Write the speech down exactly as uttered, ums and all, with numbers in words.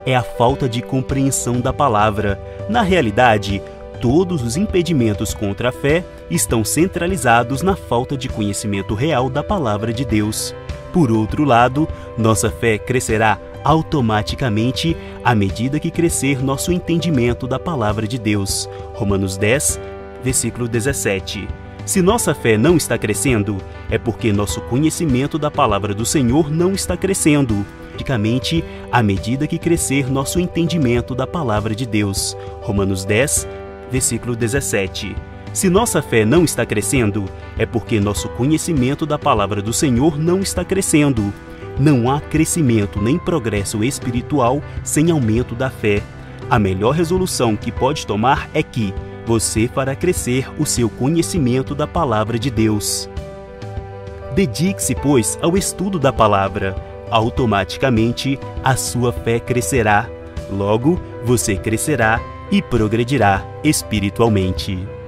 é a falta de compreensão da palavra. Na realidade, todos os impedimentos contra a fé estão centralizados na falta de conhecimento real da palavra de Deus. Por outro lado, nossa fé crescerá automaticamente à medida que crescer nosso entendimento da palavra de Deus. Romanos dez, versículo dezessete. Se nossa fé não está crescendo, é porque nosso conhecimento da palavra do Senhor não está crescendo, automaticamente à medida que crescer nosso entendimento da palavra de Deus. Romanos dez, versículo dezessete. Se nossa fé não está crescendo, é porque nosso conhecimento da palavra do Senhor não está crescendo. Não há crescimento nem progresso espiritual sem aumento da fé. A melhor resolução que pode tomar é que você fará crescer o seu conhecimento da palavra de Deus. Dedique-se, pois, ao estudo da palavra. Automaticamente, a sua fé crescerá. Logo, você crescerá e progredirá espiritualmente.